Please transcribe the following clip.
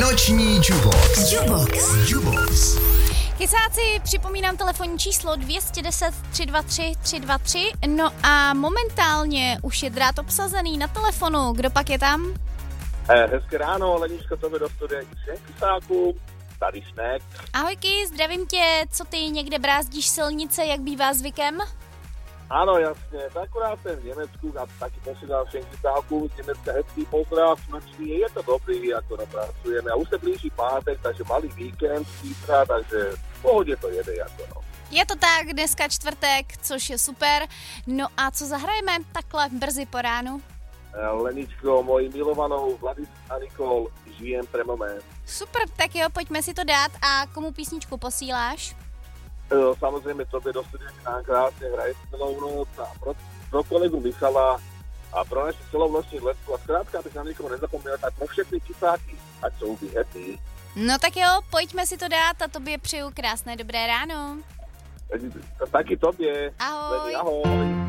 Noční Jubox. Kysáci, připomínám telefonní číslo 210 323 323. No a momentálně už je drát obsazený na telefonu. Kdo pak je tam? Hezké ráno, Leničko, tobě do studia i všem kysáků. Tady Šnek. Ahojky, zdravím tě. Co ty někde brázdíš silnice, jak bývá zvykem? Áno, jasne, akurát jsem v Německu a taky posílám všem kysákům z Německa hezký pozdrav, smrčný, je to dobrý, ako napracujeme a už se blíží pátek, takže malý víkend, zítra, takže v pohodě to jede jako no. Je to tak, dneska čtvrtek, což je super. No a co zahrajeme takhle brzy po ránu? Leničko, mojí milovanou Vladis a Nikol, žijem pre moment. Super, tak jo, pojďme si to dát. A komu písničku posíláš? Samozrejme, tobě do studia nám krásne hraje celou noc a pro kolegu Michala a pro naši celovnoční letku a zkrátka, abych nám nikomu nezapomněl, tak pro všechny kysáky, ať jsou by happy. No tak jo, pojďme si to dát a tobě přeju krásné dobré ráno. Taky tobě. Ahoj. Ahoj.